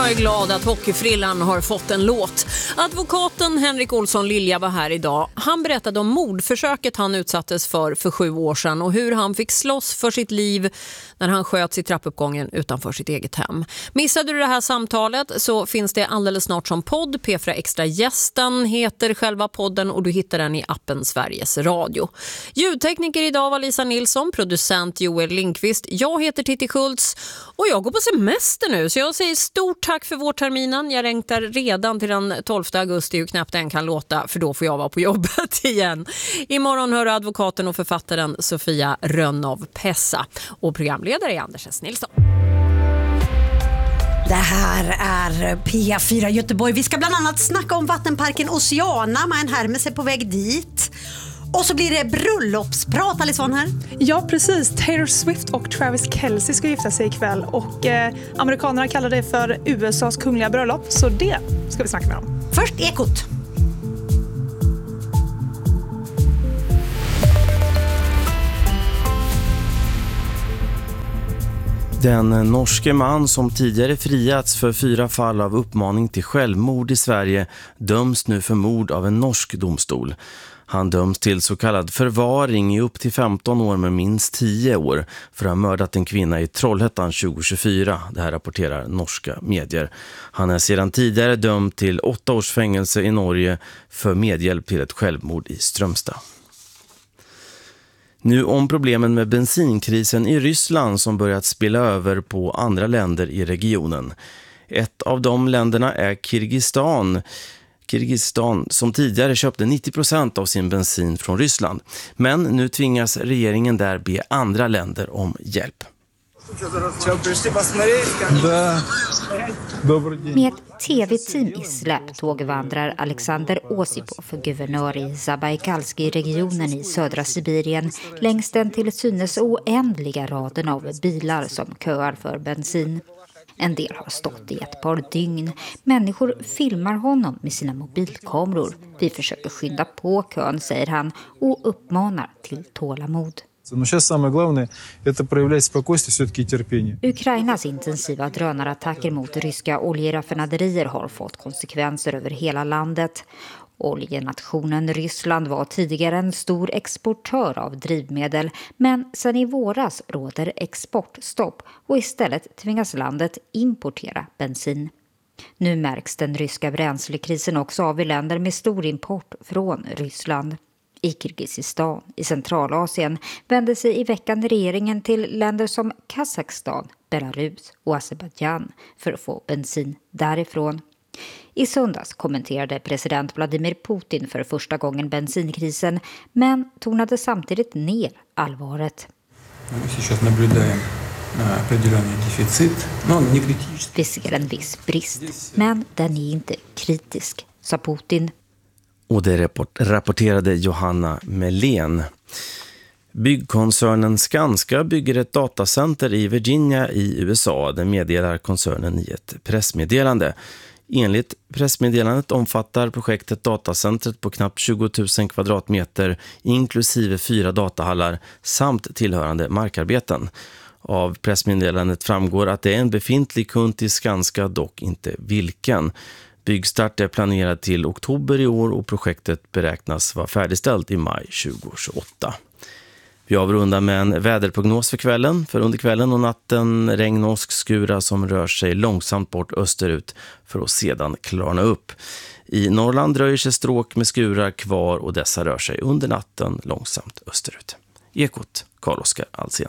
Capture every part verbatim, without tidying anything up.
Jag är glad att hockeyfrillan har fått en låt. Advokaten Henrik Olsson Lilja var här idag. Han berättade om mordförsöket han utsattes för för sju år sedan och hur han fick slåss för sitt liv när han sköts i trappuppgången utanför sitt eget hem. Missade du det här samtalet så finns det alldeles snart som podd. P fyra Extra Gästen heter själva podden och du hittar den i appen Sveriges Radio. Ljudtekniker idag var Lisa Nilsson, producent Joel Lindqvist. Jag heter Titti Schultz och jag går på semester nu så jag säger stort tack för vårterminen. Jag längtar redan till den tolfte augusti hur knappt den kan låta för då får jag vara på jobbet igen. Imorgon hör advokaten och författaren Sofia Rönnov Pessa och programledare är Anders S. Nilsson. Det här är P fyra Göteborg. Vi ska bland annat snacka om vattenparken Oceana. Man Hermes är på väg dit. Och så blir det bröllopsprat, Alice Von här. Ja, precis. Taylor Swift och Travis Kelce ska gifta sig ikväll. Och eh, amerikanerna kallar det för U S A:s kungliga bröllop. Så det ska vi snacka med om. Först Ekot. Den norske man som tidigare friats för fyra fall av uppmaning till självmord i Sverige döms nu för mord av en norsk domstol. Han döms till så kallad förvaring i upp till femton år med minst tio år för att ha mördat en kvinna i Trollhättan tjugo tjugofyra. Det här rapporterar norska medier. Han är sedan tidigare dömd till åtta års fängelse i Norge för medhjälp till ett självmord i Strömstad. Nu om problemen med bensinkrisen i Ryssland som börjat spilla över på andra länder i regionen. Ett av de länderna är Kirgisistan. Kirgisistan som tidigare köpte nittio procent av sin bensin från Ryssland. Men nu tvingas regeringen där be andra länder om hjälp. Med ett tv-team i släptåg vandrar Alexander Osipov, guvernör i Zabajkalski-regionen i södra Sibirien, längs den till synes oändliga raden av bilar som köar för bensin. En del har stått i ett par dygn. Människor filmar honom med sina mobilkameror. Vi försöker skynda på kön, säger han, och uppmanar till tålamod. Ukrainas intensiva drönarattacker mot ryska oljeraffinaderier har fått konsekvenser över hela landet. Oljenationen Ryssland var tidigare en stor exportör av drivmedel, men sedan i våras råder exportstopp och istället tvingas landet importera bensin. Nu märks den ryska bränslekrisen också av i länder med stor import från Ryssland. I Kirgisistan i Centralasien vände sig i veckan regeringen till länder som Kazakstan, Belarus och Azerbaijan för att få bensin därifrån. I söndags kommenterade president Vladimir Putin för första gången bensinkrisen men tonade samtidigt ner allvaret. Vi ser en viss brist, men den är inte kritisk, sa Putin. Och det rapporterade Johanna Melén. Byggkoncernen Skanska bygger ett datacenter i Virginia i U S A. Det meddelar koncernen i ett pressmeddelande. Enligt pressmeddelandet omfattar projektet datacentret på knappt tjugo tusen kvadratmeter inklusive fyra datahallar samt tillhörande markarbeten. Av pressmeddelandet framgår att det är en befintlig kund till Skanska, dock inte vilken. Byggstart är planerad till oktober i år och projektet beräknas vara färdigställt i maj tjugo tjugoåtta. Vi avrundar med en väderprognos för kvällen. För under kvällen och natten regn och åskskura som rör sig långsamt bort österut för att sedan klarna upp. I Norrland dröjer sig stråk med skurar kvar och dessa rör sig under natten långsamt österut. Ekot, Carl-Oskar Alsen.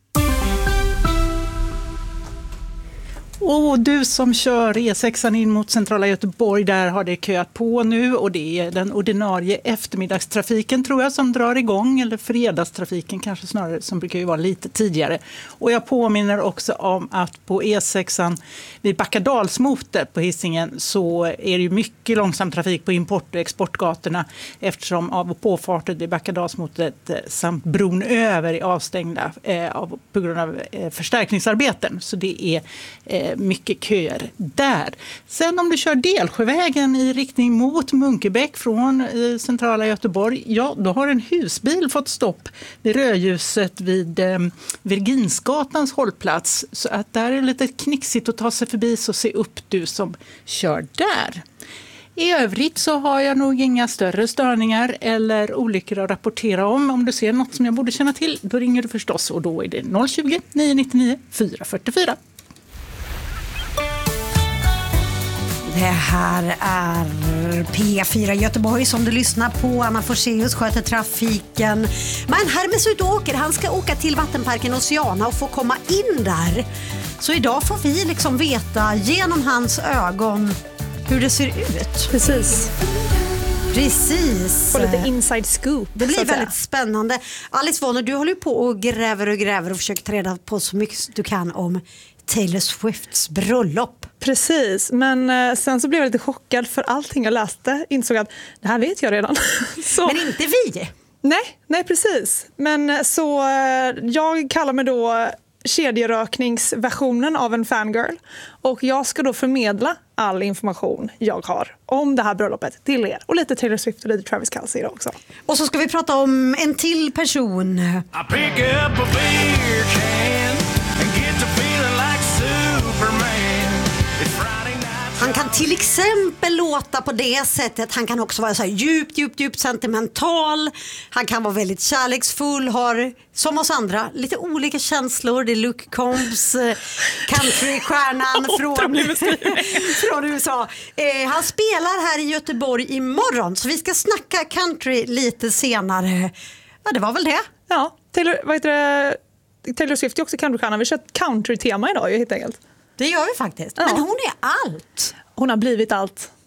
Och du som kör E sexan in mot centrala Göteborg, där har det köat på nu och det är den ordinarie eftermiddagstrafiken tror jag som drar igång, eller fredagstrafiken kanske snarare, som brukar ju vara lite tidigare. Och jag påminner också om att på E sexan vid Backadalsmotet på Hisingen så är det ju mycket långsam trafik på import- och exportgatorna eftersom av- och påfarten vid Backadalsmotet samt bron över är avstängda eh, av, på grund av eh, förstärkningsarbeten. Så det är eh, eh, mycket köer där. Sen om du kör Delsjövägen i riktning mot Munkebäck från eh, centrala Göteborg, ja då har en husbil fått stopp vid rödljuset vid eh, Virginsgatans hållplats. Så att där är det lite knixigt att ta sig förbi, så se upp du som kör där. I övrigt så har jag nog inga större störningar eller olyckor att rapportera om. Om du ser något som jag borde känna till, då ringer du förstås, och då är det noll tjugo, nio nittionio, fyra fyrtiofyra. Det här är P fyra Göteborg som du lyssnar på. Anna Forselius sköter trafiken. Men Hermes ut och åker. Han ska åka till vattenparken Oceana och få komma in där. Så idag får vi liksom veta genom hans ögon hur det ser ut. Precis. Precis. Och lite inside scoop. Det blir väldigt spännande. Alice Vonner, du håller på och gräver och gräver och försöker ta reda på så mycket du kan om Taylor Swifts bröllop. Precis, men eh, sen så blev jag lite chockad för allting jag läste. Insåg att det här vet jag redan. så, Men inte vi. Nej, nej precis. Men så eh, jag kallar mig då kedjerökningsversionen av en fangirl. Och jag ska då förmedla all information jag har om det här bröllopet till er. Och lite Taylor Swift och lite Travis Kelce idag också. Och så ska vi prata om en till person. I pick up a beer can and get to feeling like Superman. It's Friday night. Han kan till exempel låta på det sättet. Han kan också vara så här djupt, djupt, djupt sentimental. Han kan vara väldigt kärleksfull. Har, som oss andra, lite olika känslor. Det är Luke Combs, eh, countrystjärnan från, från U S A. Eh, han spelar här i Göteborg imorgon. Så vi ska snacka country lite senare. Ja, det var väl det. Ja, Taylor, vad heter det? Taylor Swift är också countrystjärna. Vi har kört country-tema idag ju helt enkelt. Det gör vi faktiskt. Ja. Men hon är allt. Hon har blivit allt.